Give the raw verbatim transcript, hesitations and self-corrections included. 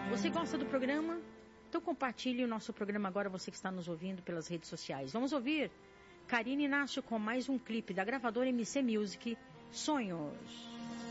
Você gosta do programa? Então compartilhe o nosso programa agora, você que está nos ouvindo pelas redes sociais. Vamos ouvir Karine Inácio com mais um clipe da gravadora M C Music, Sonhos.